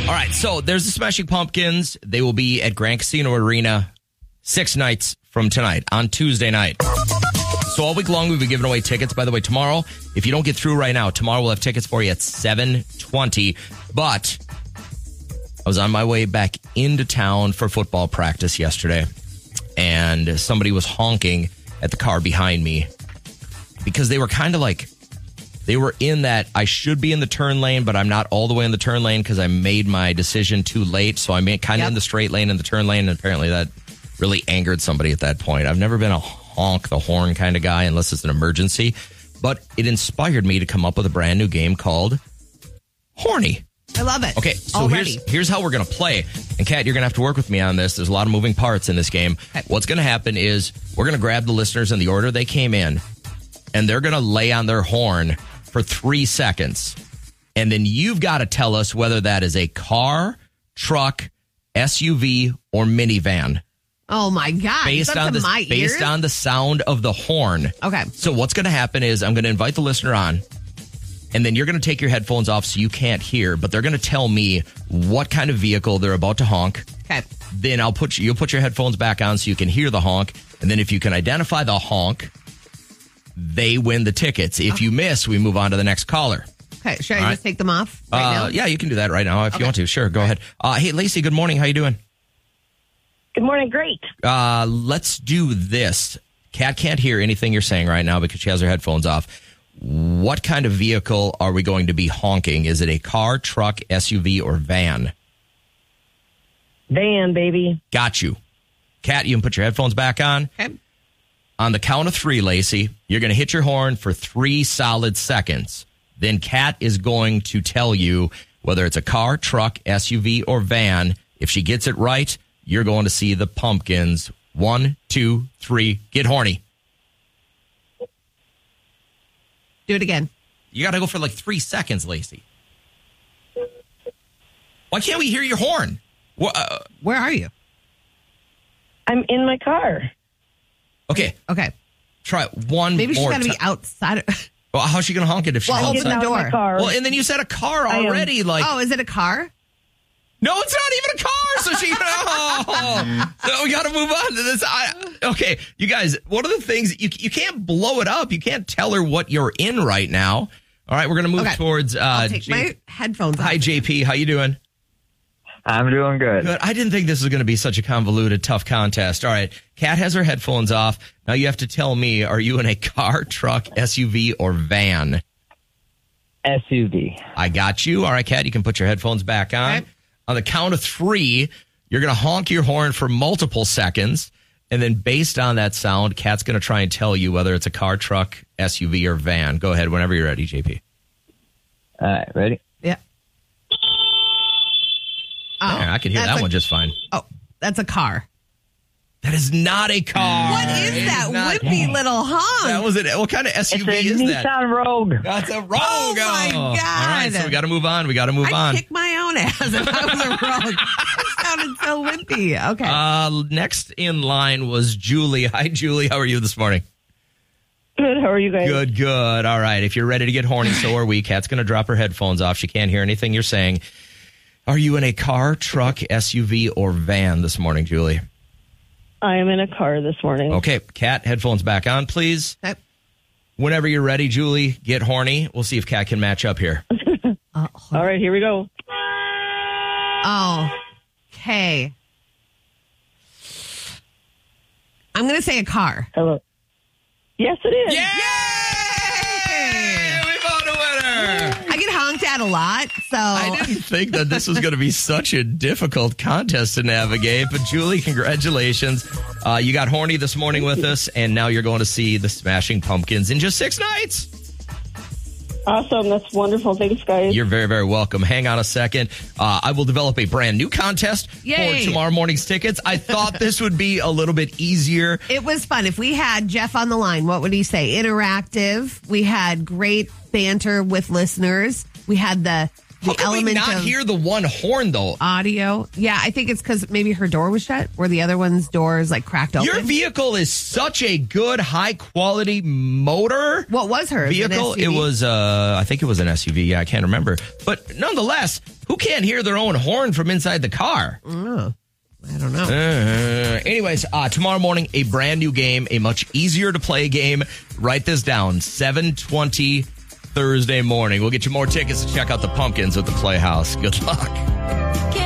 All right, so there's the Smashing Pumpkins. They will be at Grand Casino Arena 6 nights from tonight on Tuesday night. So all week long, we'll be giving away tickets. By the way, tomorrow, if you don't get through right now, tomorrow we'll have tickets for you at 7:20. But I was on my way back into town for football practice yesterday, and somebody was honking at the car behind me because they were kind of like, they were in that I should be in the turn lane, but I'm not all the way in the turn lane because I made my decision too late. So I'm kind of in the straight lane and the turn lane, and apparently that really angered somebody at that point. I've never been a honk the horn kind of guy unless it's an emergency, but it inspired me to come up with a brand new game called Horny. I love it. Okay, so here's how we're going to play. And Kat, you're going to have to work with me on this. There's a lot of moving parts in this game. Okay. What's going to happen is we're going to grab the listeners in the order they came in, and they're going to lay on their horn for 3 seconds. And then you've got to tell us whether that is a car, truck, SUV, or minivan. Oh, my God. Based on the sound of the horn. Okay. So what's going to happen is I'm going to invite the listener on, and then you're going to take your headphones off so you can't hear, but they're going to tell me what kind of vehicle they're about to honk. Okay. Then you'll put your headphones back on so you can hear the honk, and then if you can identify the honk, they win the tickets. If you miss, we move on to the next caller. Okay. Should I just take them off right now? Yeah, you can do that right now if you want to. Sure, go ahead. Hey, Lacey, good morning. How you doing? Good morning. Great. Let's do this. Kat can't hear anything you're saying right now because she has her headphones off. What kind of vehicle are we going to be honking? Is it a car, truck, SUV, or van? Van, baby. Got you. Kat, you can put your headphones back on. Okay. On the count of 3, Lacey, you're going to hit your horn for 3 solid seconds. Then Kat is going to tell you whether it's a car, truck, SUV, or van. If she gets it right, you're going to see the Pumpkins. 1, 2, 3, get horny. Do it again. You got to go for like 3 seconds, Lacey. Why can't we hear your horn? Where are you? I'm in my car. Okay. Try it one Maybe more she's got to be outside. Well, how's she going to honk it if she's outside? Open the door. Well, and then you said a car already. Oh, is it a car? No, it's not even a car. So so we got to move on to this. Okay, you guys, one of the things, you can't blow it up. You can't tell her what you're in right now. All right, we're going to move towards... I'll take my headphones off. Hi, JP. How you doing? I'm doing good. I didn't think this was going to be such a convoluted, tough contest. All right, Kat has her headphones off. Now you have to tell me, are you in a car, truck, SUV, or van? SUV. I got you. All right, Kat, you can put your headphones back on. Okay. On the count of 3, you're going to honk your horn for multiple seconds. And then based on that sound, Kat's going to try and tell you whether it's a car, truck, SUV, or van. Go ahead whenever you're ready, JP. All right, ready? Yeah. Yeah, I can hear that one just fine. Oh, that's a car. That is not a car. What is that wimpy little honk? That was it. What kind of SUV is that? Nissan Rogue. That's a Rogue. Oh, my God. All right, so we got to move on. I'd kick my own ass if I was a Rogue. It sounded so wimpy. Okay. Next in line was Julie. Hi, Julie. How are you this morning? Good. How are you guys? Good. All right. If you're ready to get horny, so are we. Kat's going to drop her headphones off. She can't hear anything you're saying. Are you in a car, truck, SUV, or van this morning, Julie? I am in a car this morning. Okay. Kat, headphones back on, please. Okay. Whenever you're ready, Julie, get horny. We'll see if Kat can match up here. All right, here we go. Oh, okay. I'm going to say a car. Hello. Yes, it is. Yay! We found a winner. I get honked at a lot, so... I didn't think that this was going to be such a difficult contest to navigate, but Julie, congratulations. You got horny this morning with us, and now you're going to see the Smashing Pumpkins in just 6 nights. Awesome. That's wonderful. Thanks, guys. You're very, very welcome. Hang on a second. I will develop a brand new contest Yay. for tomorrow morning's tickets. I thought this would be a little bit easier. It was fun. If we had Jeff on the line, what would he say? Interactive. We had great banter with listeners. We had the How can we element not of hear the one horn, though? audio. Yeah, I think it's because maybe her door was shut, or the other one's door is like cracked open. Your vehicle is such a good, high-quality motor. What was her vehicle? It was, I think it was an SUV. Yeah, I can't remember. But nonetheless, who can't hear their own horn from inside the car? Oh, I don't know. Anyways, tomorrow morning, a brand new game, a much easier to play game. Write this down, 7:20 Thursday morning. We'll get you more tickets to check out the Pumpkins at the Playhouse. Good luck.